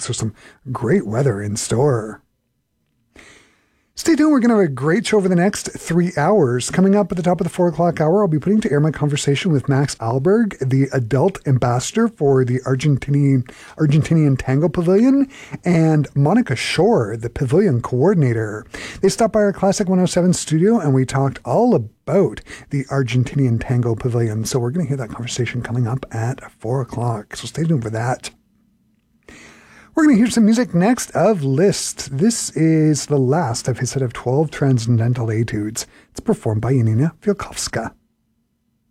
So some great weather in store. Stay tuned. We're going to have a great show over the next 3 hours. Coming up at the top of the 4 o'clock hour, I'll be putting to air my conversation with Max Alberg, the adult ambassador for the Argentinian Tango Pavilion, and Monica Shore, the pavilion coordinator. They stopped by our Classic 107 studio, and we talked all about the Argentinian Tango Pavilion. So we're going to hear that conversation coming up at 4 o'clock. So stay tuned for that. We're going to hear some music next of Liszt. This is the last of his set of 12 Transcendental Etudes. It's performed by Janina Fialkowska.